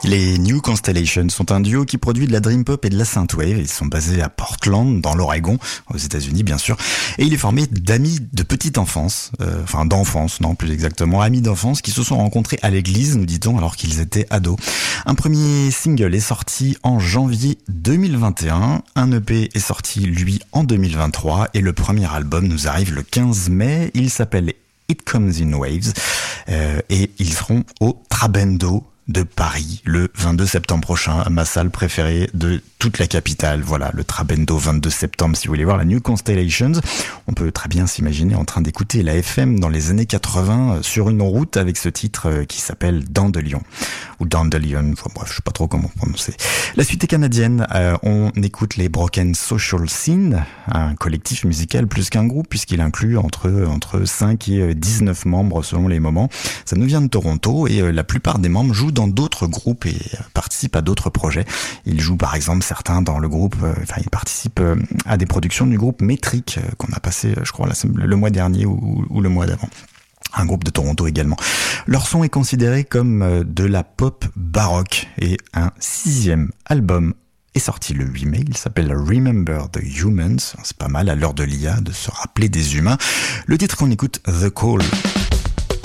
Les New Constellations sont un duo qui produit de la dream pop et de la synthwave. Ils sont basés à Portland, dans l'Oregon, aux États-Unis bien sûr. Et il est formé d'amis de petite enfance, d'enfance, non plus exactement, amis d'enfance qui se sont rencontrés à l'église, nous dit-on, alors qu'ils étaient ados. Un premier single est sorti en janvier 2021. Un EP est sorti, lui, en 2023. Et le premier album nous arrive le 15 mai. Il s'appelle It Comes in Waves. Et ils seront au Trabendo de Paris le 22 septembre prochain, ma salle préférée de toute la capitale. Voilà, le Trabendo 22 septembre, si vous voulez voir la New Constellations. On peut très bien s'imaginer en train d'écouter la FM dans les années 80 sur une route avec ce titre qui s'appelle Dandelion. Ou Dandelion, enfin bref, je sais pas trop comment prononcer. La suite est canadienne, on écoute les Broken Social Scene, un collectif musical plus qu'un groupe puisqu'il inclut entre 5 et 19 membres selon les moments. Ça nous vient de Toronto et la plupart des membres jouent dans d'autres groupes et participent à d'autres projets. Ils jouent par exemple certains dans le groupe, ils participent à des productions du groupe Métrique qu'on a passé, je crois, le mois dernier ou le mois d'avant. Un groupe de Toronto également. Leur son est considéré comme de la pop baroque et un 6e album est sorti le 8 mai. Il s'appelle Remember the Humans. C'est pas mal à l'heure de l'IA de se rappeler des humains. Le titre qu'on écoute, The Call.